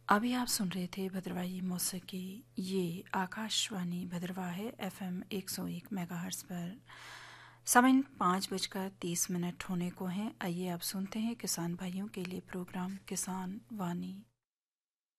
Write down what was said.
अभी आप सुन रहे थे भद्रवाही मौसीकी। ये आकाशवाणी भद्रवाह है, FM 101 मेगाहर्ट्ज़ पर। समय 5:30 होने को हैं। आइए आप सुनते हैं किसान भाइयों के लिए प्रोग्राम किसान वाणी।